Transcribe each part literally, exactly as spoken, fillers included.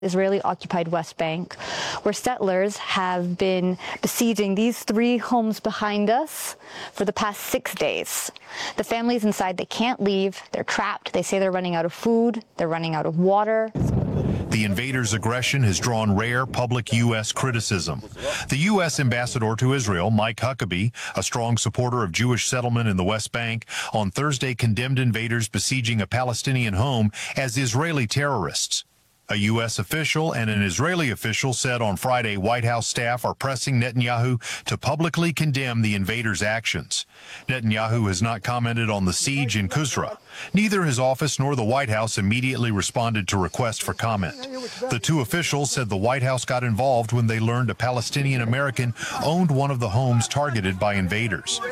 Israeli-occupied West Bank, where settlers have been besieging these three homes behind us for the past six days. The families inside, they can't leave. They're trapped. They say they're running out of food. They're running out of water. The invaders' aggression has drawn rare public U S criticism. The U S ambassador to Israel, Mike Huckabee, a strong supporter of Jewish settlement in the West Bank, on Thursday condemned invaders besieging a Palestinian home as Israeli terrorists. A U S official and an Israeli official said on Friday White House staff are pressing Netanyahu to publicly condemn the invaders' actions. Netanyahu has not commented on the siege in Kusra. Neither his office nor the White House immediately responded to requests for comment. The two officials said the White House got involved when they learned a Palestinian American owned one of the homes targeted by invaders.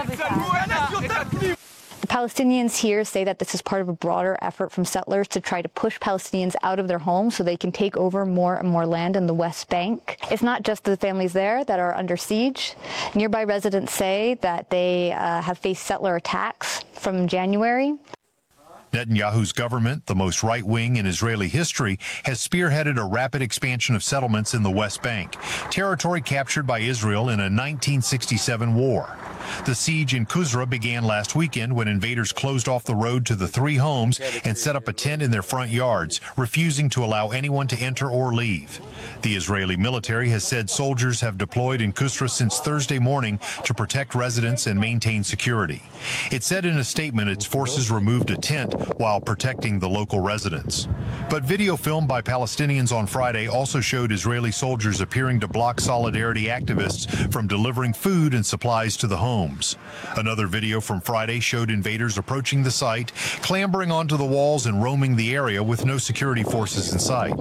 The Palestinians here say that this is part of a broader effort from settlers to try to push Palestinians out of their homes so they can take over more and more land in the West Bank. It's not just the families there that are under siege. Nearby residents say that they uh, have faced settler attacks from January. Netanyahu's government, the most right-wing in Israeli history, has spearheaded a rapid expansion of settlements in the West Bank, territory captured by Israel in a nineteen sixty-seven war. The siege in Kusra began last weekend when invaders closed off the road to the three homes and set up a tent in their front yards, refusing to allow anyone to enter or leave. The Israeli military has said soldiers have deployed in Kusra since Thursday morning to protect residents and maintain security. It said in a statement its forces removed a tent while protecting the local residents. But video filmed by Palestinians on Friday also showed Israeli soldiers appearing to block solidarity activists from delivering food and supplies to the homes. Another video from Friday showed invaders approaching the site, clambering onto the walls and roaming the area with no security forces in sight.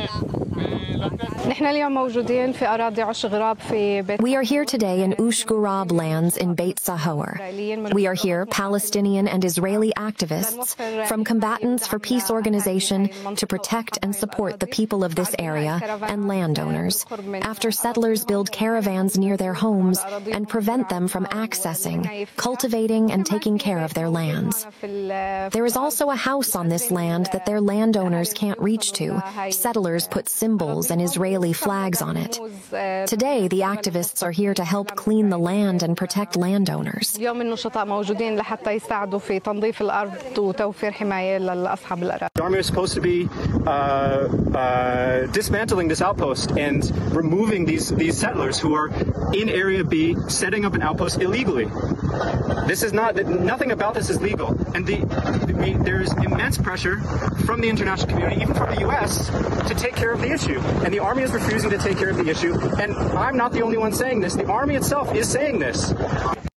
We are here today in Ush Ghurab lands in Beit Sahor. We are here, Palestinian and Israeli activists, from Combatants for Peace organization to protect and support the people of this area and landowners, after settlers build caravans near their homes and prevent them from accessing, cultivating, and taking care of their lands. There is also a house on this land that their landowners can't reach to. Settlers put symbols and Israeli flags on it. Today, the activists are here to help clean the land and protect landowners. The army is supposed to be uh, uh, dismantling this outpost and removing these, these settlers who are in Area B, setting up an outpost illegally. This is not, nothing about this is legal. And the, we, there's immense pressure from the international community, even from the U S, to take care of the issue. And the army is refusing to take care of the issue. And I'm not the only one saying this. The army itself is saying this.